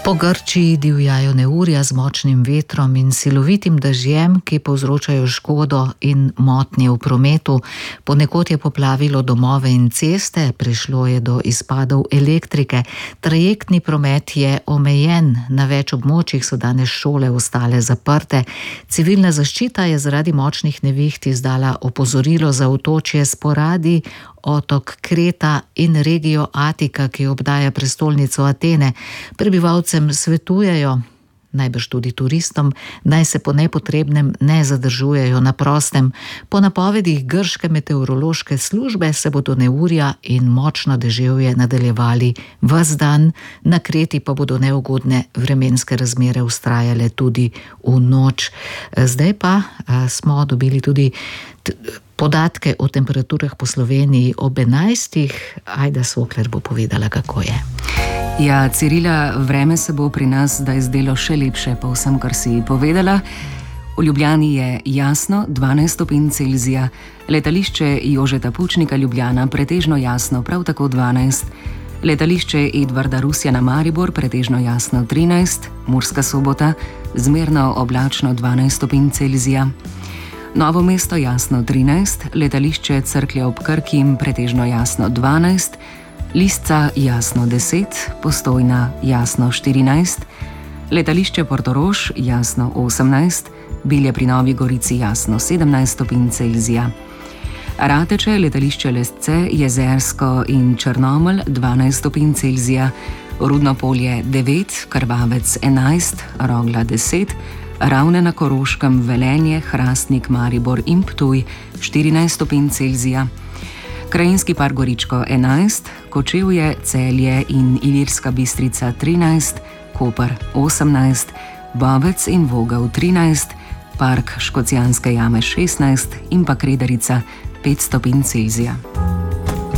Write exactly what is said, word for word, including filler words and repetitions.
Po Grčiji divjajo neurja z močnim vetrom in silovitim dežjem, ki povzročajo škodo in motnje v prometu. Ponekod je poplavilo domove in ceste, prišlo je do izpadov elektrike. Trajektni promet je omejen, na več območjih so danes šole ostale zaprte. Civilna zaščita je zaradi močnih neviht izdala opozorilo za otočje Sporadi, otok Kreta in regijo Atika, ki obdaja prestolnico Atene. Prebivalcem svetujejo, najbrž tudi turistom, naj se po nepotrebnem ne zadržujejo na prostem. Po napovedih grške meteorološke službe se bodo neurja in močno deževje nadaljevali ves dan, na Kreti pa bodo neugodne vremenske razmere vztrajale tudi v noč. Zdaj pa smo dobili tudi podatke o temperaturah po Sloveniji ob enajstih. Ajda Sokler bo povedala, kako je. Ja, Cirila, vreme se bo pri nas zdaj zdelo še lepše po vsem, kar si povedala. V Ljubljani je jasno, dvanajst stopinj Celzija, letališče Jožeta Pučnika Ljubljana pretežno jasno, prav tako dvanajst, letališče Edvarda Rusjana Maribor pretežno jasno trinajst, Murska Sobota zmerno oblačno dvanajst stopinj Celzija, Novo mesto jasno trinajst, letališče Cerklje ob Krki pretežno jasno dvanajst, Lisca jasno deset, Postojna jasno štirinajst, letališče Portorož jasno osemnajst, Bilje pri Novi Gorici jasno sedemnajst stopinj Celzija, Rateče, letališče Lesce, Jezersko in Črnomelj dvanajst stopinj Celzija, Rudno Polje devet, Krvavec enajst, Rogla deset, Ravne na Koroškem, Velenje, Hrastnik, Maribor in Ptuj štirinajst stopinj Celzija, Krajinski park Goričko enajst, Kočevje, Celje in Ilirska Bistrica trinajst, Koper osemnajst, Bovec in Vogel trinajst, Park Škocjanske jame šestnajst in pa Kredarica pet stopinj Celzija.